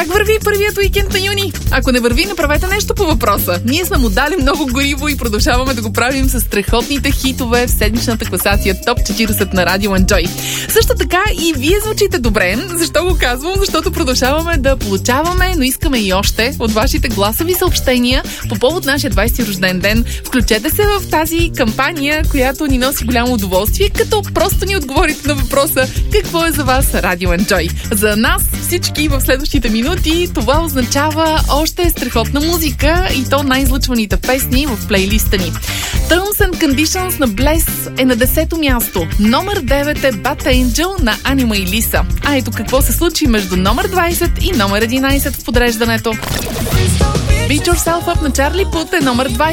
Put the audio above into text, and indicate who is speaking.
Speaker 1: Как върви първият уикенд на юни? Ако не върви, направете нещо по въпроса. Ние сме му дали много гориво и продължаваме да го правим с страхотните хитове в седмичната класация Топ 40 на Радио Enjoy. Също така и вие звучите добре. Защо го казвам? Защото продължаваме да получаваме, но искаме и още от вашите гласови съобщения по повод нашия 20 рожден ден. Включете се в тази кампания, която ни носи голямо удоволствие, като просто ни отговорите на въпроса какво е за вас Радио Enjoy. За нас всички в следващите минути това означава още страхотна музика и то най-излъчваните песни в плейлиста ни. Terms and Conditions на Bless е на 10-то място. Номер 9 е Bad Angel на Анима и Лиса. А ето какво се случи между номер 20 и номер 11 в подреждането. Beat Yourself Up на Чарли Пут е номер 20.